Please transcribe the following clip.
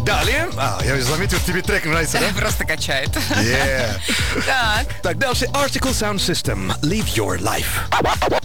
Далее, я заметил, тебе трек нравится, да? Просто качает. Yeah. Так. Так, дальше Article Sound System. Live Your Life.